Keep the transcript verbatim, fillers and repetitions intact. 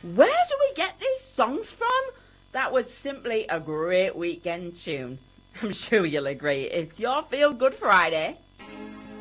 Where do we get these songs from? That was simply a great weekend tune. I'm sure you'll agree. It's your Feel Good Friday.